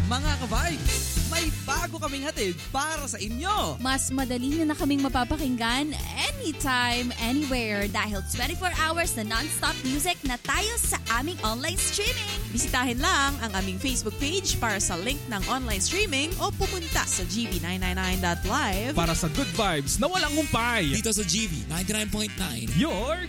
Mga ka-vibes, may bago kaming hatid para sa inyo. Mas madali nyo na kaming mapapakinggan anytime, anywhere dahil 24 hours na non-stop music na tayo sa aming online streaming. Bisitahin lang ang aming Facebook page para sa link ng online streaming o pumunta sa gb999.live para sa good vibes na walang humpay. Dito sa GV 99.9. Your